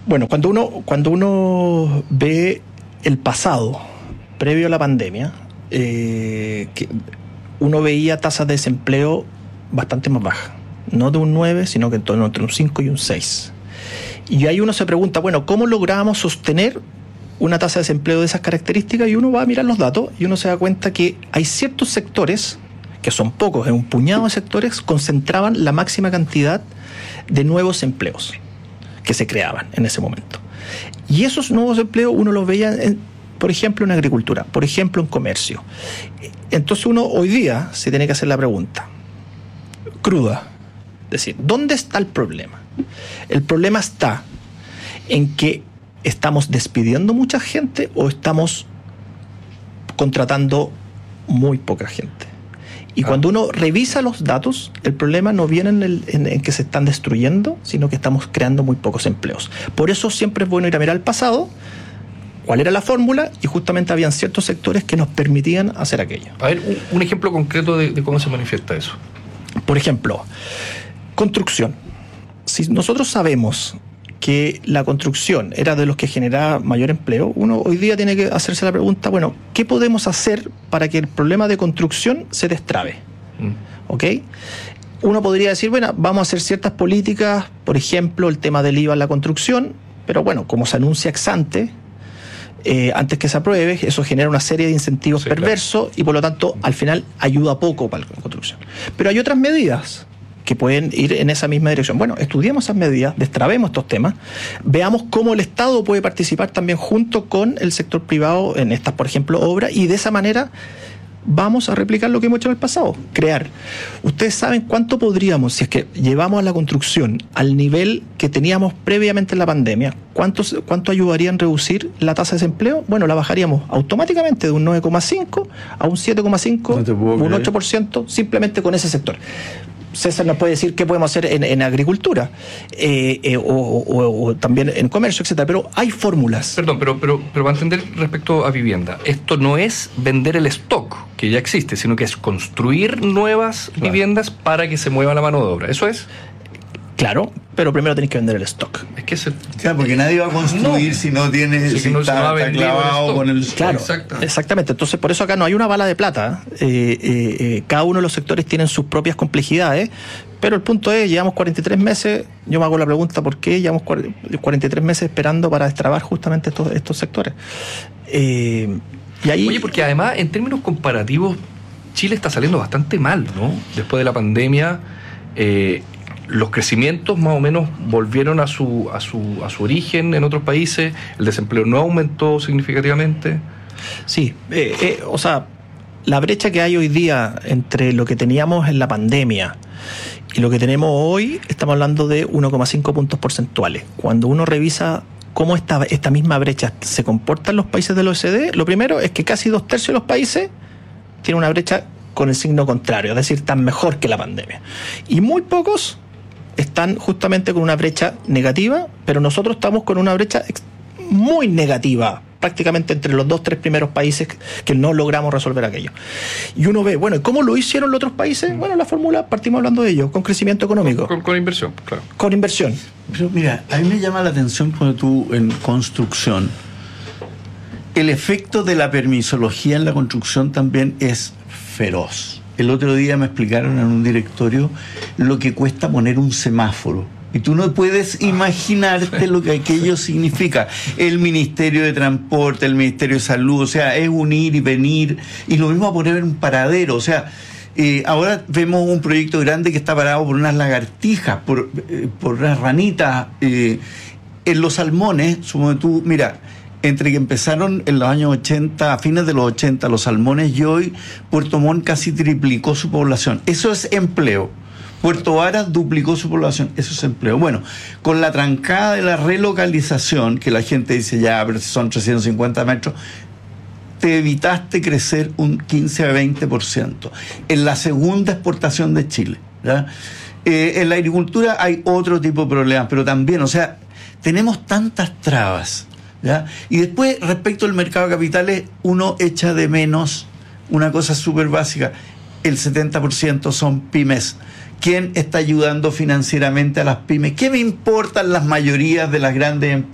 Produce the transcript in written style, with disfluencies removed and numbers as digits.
Bueno, cuando uno ve el pasado, previo a la pandemia, que uno veía tasas de desempleo bastante más bajas. No de un 9, sino que en torno entre un 5 y un 6. Y ahí uno se pregunta, bueno, ¿cómo lográbamos sostener una tasa de desempleo de esas características? Y uno va a mirar los datos y uno se da cuenta que hay ciertos sectores, que son pocos, un puñado de sectores, concentraban la máxima cantidad de nuevos empleos que se creaban en ese momento. Y esos nuevos empleos uno los veía, por ejemplo, en agricultura, por ejemplo, en comercio. Entonces uno hoy día se tiene que hacer la pregunta cruda, es decir, ¿dónde está el problema? El problema está en que estamos despidiendo mucha gente o estamos contratando muy poca gente. Y cuando uno revisa los datos, el problema no viene en que se están destruyendo, sino que estamos creando muy pocos empleos. Por eso siempre es bueno ir a mirar al pasado, cuál era la fórmula, y justamente habían ciertos sectores que nos permitían hacer aquello. A ver, un ejemplo concreto de cómo se manifiesta eso. Por ejemplo, construcción. Si nosotros sabemos que la construcción era de los que generaba mayor empleo, uno hoy día tiene que hacerse la pregunta, bueno, ¿qué podemos hacer para que el problema de construcción se destrabe? ¿Ok? Uno podría decir, bueno, vamos a hacer ciertas políticas, por ejemplo, el tema del IVA en la construcción, pero bueno, como se anuncia ex ante, antes que se apruebe, eso genera una serie de incentivos perversos, claro, y por lo tanto, al final, ayuda poco para la construcción. Pero hay otras medidas que pueden ir en esa misma dirección. Bueno, estudiemos esas medidas, destrabemos estos temas, veamos cómo el Estado puede participar también junto con el sector privado en estas, por ejemplo, obras, y de esa manera vamos a replicar lo que hemos hecho en el pasado, crear. Ustedes saben cuánto podríamos, si es que llevamos a la construcción al nivel que teníamos previamente en la pandemia, cuánto ayudaría en reducir la tasa de desempleo. Bueno, la bajaríamos automáticamente de un 9,5 a un 7,5, un 8%, simplemente con ese sector. César nos puede decir qué podemos hacer en agricultura o también en comercio, etcétera, pero hay fórmulas. Perdón, pero para entender respecto a vivienda, esto no es vender el stock que ya existe, sino que es construir nuevas viviendas para que se mueva la mano de obra. ¿Eso es? Claro, pero primero tenés que vender el stock. Es que claro, porque nadie va a construir si no tiene, si no está clavado con el stock. Claro, exactamente. Entonces, por eso acá no hay una bala de plata. Cada uno de los sectores tienen sus propias complejidades, pero el punto es, llevamos 43 meses, yo me hago la pregunta, ¿por qué llevamos 43 meses esperando para destrabar justamente estos sectores? Y ahí, oye, porque además, en términos comparativos, Chile está saliendo bastante mal, ¿no? Después de la pandemia, los crecimientos más o menos volvieron a su origen en otros países, el desempleo no aumentó significativamente. Sí, o sea, la brecha que hay hoy día entre lo que teníamos en la pandemia y lo que tenemos hoy, estamos hablando de 1,5 puntos porcentuales. Cuando uno revisa cómo esta misma brecha se comporta en los países del OECD, lo primero es que casi 2/3 de los países tienen una brecha con el signo contrario, es decir, están mejor que la pandemia. Y muy pocos están justamente con una brecha negativa, pero nosotros estamos con una brecha muy negativa, prácticamente entre los 2-3 primeros países que no logramos resolver aquello. Y uno ve, bueno, ¿y cómo lo hicieron los otros países? Bueno, la fórmula, partimos hablando de ello, con crecimiento económico. Con inversión, claro. Con inversión. Pero mira, a mí me llama la atención cuando tú en construcción, el efecto de la permisología en la construcción también es feroz. El otro día me explicaron en un directorio lo que cuesta poner un semáforo. Y tú no puedes imaginarte lo que aquello significa. El Ministerio de Transporte, el Ministerio de Salud, o sea, es un ir y venir. Y lo mismo a poner un paradero. O sea, ahora vemos un proyecto grande que está parado por unas lagartijas, por unas ranitas. En los salmones, supongo tú, mira, entre que empezaron en los años 80, a fines de los 80, los salmones, y hoy Puerto Montt casi triplicó su población. Eso es empleo. Puerto Varas duplicó su población. Eso es empleo. Bueno, con la trancada de la relocalización, que la gente dice ya, pero si son 350 metros, te evitaste crecer un 15 a 20% en la segunda exportación de Chile, ¿ya? En la agricultura hay otro tipo de problemas, pero también, o sea, tenemos tantas trabas, ¿ya? Y después, respecto al mercado de capitales, uno echa de menos una cosa súper básica. El 70% son pymes. ¿Quién está ayudando financieramente a las pymes? ¿Qué me importan las mayorías de las grandes empresas?